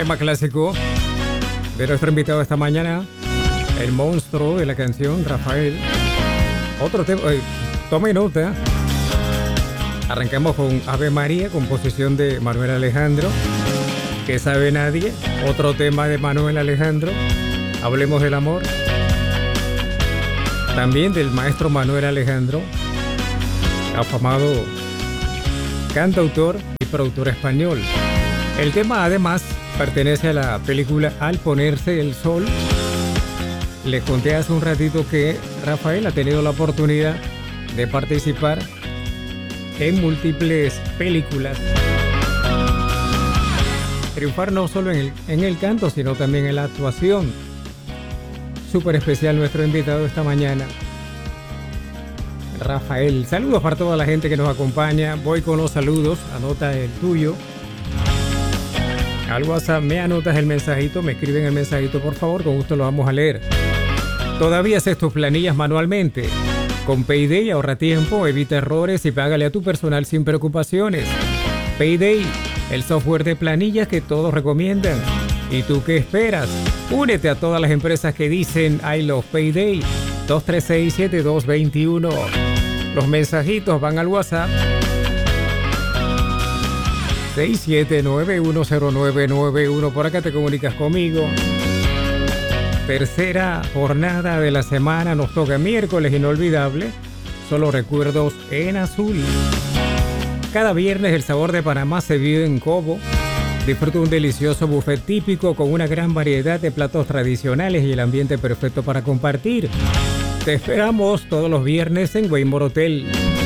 tema clásico de nuestro invitado esta mañana, el monstruo de la canción, Rafael. Otro tema, tome nota. Arrancamos con Ave María, composición de Manuel Alejandro. ¿Qué sabe nadie? Otro tema de Manuel Alejandro. Hablemos del amor. También del maestro Manuel Alejandro, afamado cantautor y productor español. El tema además pertenece a la película Al ponerse el sol. Les conté hace un ratito que Rafael ha tenido la oportunidad de participar en múltiples películas. Triunfar no solo en el canto, sino también en la actuación. Súper especial nuestro invitado esta mañana, Rafael. Saludos para toda la gente que nos acompaña. Voy con los saludos. Anota el tuyo. Al WhatsApp me anotas el mensajito, me escriben el mensajito, por favor, con gusto lo vamos a leer. ¿Todavía haces tus planillas manualmente? Con Payday ahorra tiempo, evita errores y págale a tu personal sin preocupaciones. Payday, el software de planillas que todos recomiendan. ¿Y tú qué esperas? Únete a todas las empresas que dicen I love Payday. 236-7221. Los mensajitos van al WhatsApp 679-10991. Por acá te comunicas conmigo. Tercera jornada de la semana. Nos toca miércoles inolvidable. Solo recuerdos en azul. Cada viernes el sabor de Panamá se vive en Cobo. Disfruta un delicioso buffet típico con una gran variedad de platos tradicionales y el ambiente perfecto para compartir. Te esperamos todos los viernes en Waymore Hotel.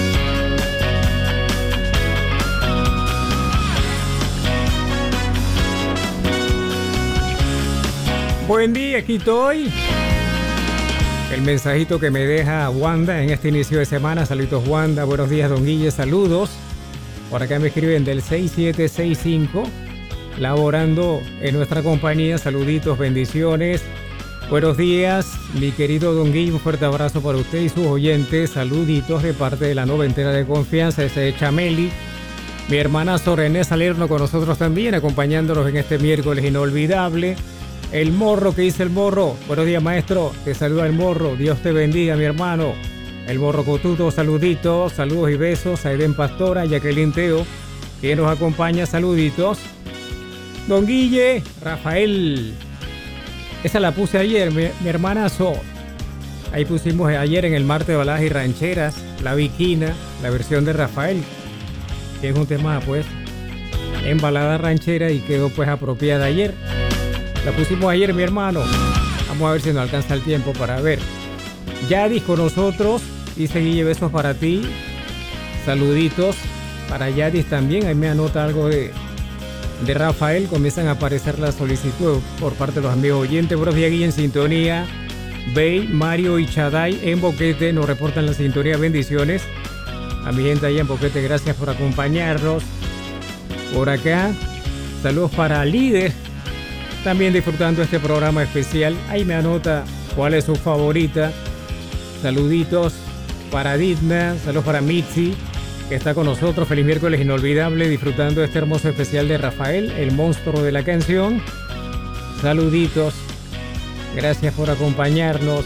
Buen día, aquí estoy. El mensajito que me deja Wanda en este inicio de semana. Saludos, Wanda. Buenos días, don Guille. Saludos. Por acá me escriben del 6765. Laborando en nuestra compañía. Saluditos, bendiciones. Buenos días, mi querido don Guille. Un fuerte abrazo para usted y sus oyentes. Saluditos de parte de la noventera de confianza, ese de Chameli. Mi hermana René Salerno con nosotros también, acompañándonos en este miércoles inolvidable. El Morro, ¿qué dice el Morro? Buenos días, maestro. Te saluda el Morro. Dios te bendiga, mi hermano. El Morro Cotuto, saluditos, saludos y besos a Eden Pastora, Jacqueline Teo, que nos acompaña, saluditos. Don Guille, Rafael. Esa la puse ayer, mi hermanazo. Ahí pusimos ayer en el martes de baladas y rancheras, La Viquina, la versión de Rafael, que es un tema pues en balada ranchera y quedó pues apropiada ayer. La pusimos ayer, mi hermano. Vamos a ver si nos alcanza el tiempo para ver. Yadis con nosotros. Dice Guille, besos para ti. Saluditos para Yadis también. Ahí me anota algo de Rafael. Comienzan a aparecer las solicitudes por parte de los amigos oyentes. Buenos días, Guille, en sintonía. Bey, Mario y Chaday en Boquete nos reportan la sintonía. Bendiciones a mi gente allá en Boquete. Gracias por acompañarnos. Por acá, saludos para Líder. También disfrutando este programa especial. Ahí me anota cuál es su favorita. Saluditos para Didna. Saludos para Mitzi, que está con nosotros. Feliz miércoles inolvidable, disfrutando este hermoso especial de Rafael, el monstruo de la canción. Saluditos. Gracias por acompañarnos.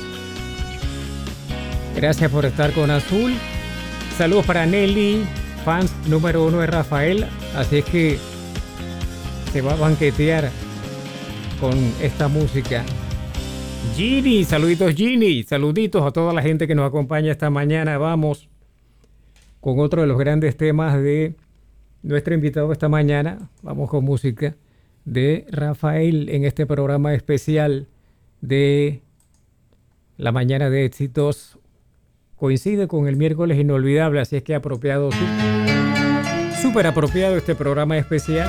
Gracias por estar con Azul. Saludos para Nelly, fans número 1 de Rafael. Así es que se va a banquetear con esta música. Ginny, saluditos Ginny. Saluditos a toda la gente que nos acompaña esta mañana. Vamos con otro de los grandes temas de nuestro invitado esta mañana. Vamos con música de Rafael en este programa especial de la mañana de éxitos. Coincide con el miércoles inolvidable, así es que apropiado, súper apropiado este programa especial,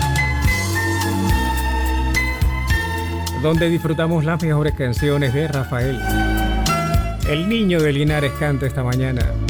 donde disfrutamos las mejores canciones de Rafael. El niño de Linares canta esta mañana.